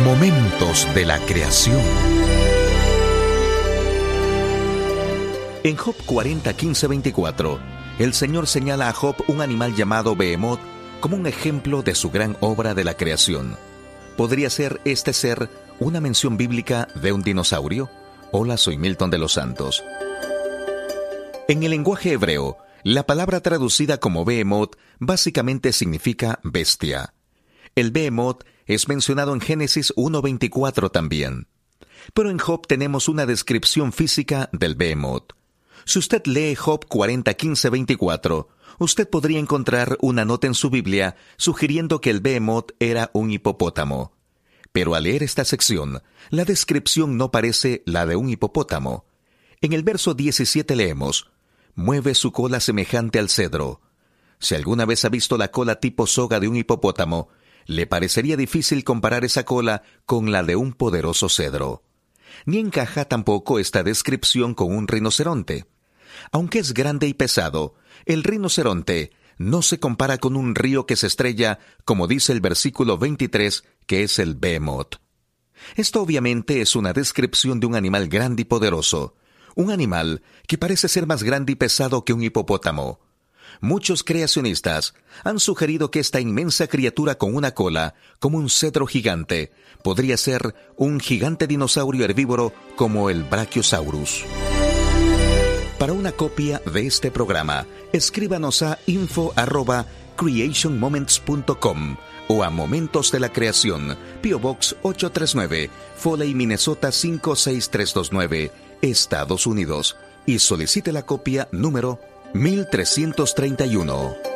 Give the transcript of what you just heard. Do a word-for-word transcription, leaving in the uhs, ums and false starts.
Momentos de la creación. En Job cuarenta, quince, veinticuatro, el Señor señala a Job un animal llamado Behemoth como un ejemplo de su gran obra de la creación. ¿Podría ser este ser una mención bíblica de un dinosaurio? Hola, soy Milton de los Santos. En el lenguaje hebreo, la palabra traducida como Behemoth básicamente significa bestia. El Behemoth es mencionado en Génesis uno veinticuatro también. Pero en Job tenemos una descripción física del Behemoth. Si usted lee Job cuarenta, quince, veinticuatro, usted podría encontrar una nota en su Biblia sugiriendo que el Behemoth era un hipopótamo. Pero al leer esta sección, la descripción no parece la de un hipopótamo. En el verso diecisiete leemos: mueve su cola semejante al cedro. Si alguna vez ha visto la cola tipo soga de un hipopótamo, le parecería difícil comparar esa cola con la de un poderoso cedro. Ni encaja tampoco esta descripción con un rinoceronte. Aunque es grande y pesado, el rinoceronte no se compara con un río que se estrella, como dice el versículo veintitrés, que es el Behemoth. Esto obviamente es una descripción de un animal grande y poderoso, un animal que parece ser más grande y pesado que un hipopótamo. Muchos creacionistas han sugerido que esta inmensa criatura con una cola, como un cedro gigante, podría ser un gigante dinosaurio herbívoro como el Brachiosaurus. Para una copia de este programa, escríbanos a info arroba creation moments punto com o a Momentos de la Creación, P O Box ocho tres nueve, Foley, Minnesota cinco seis tres dos nueve, Estados Unidos, y solicite la copia número mil trescientos treinta y uno.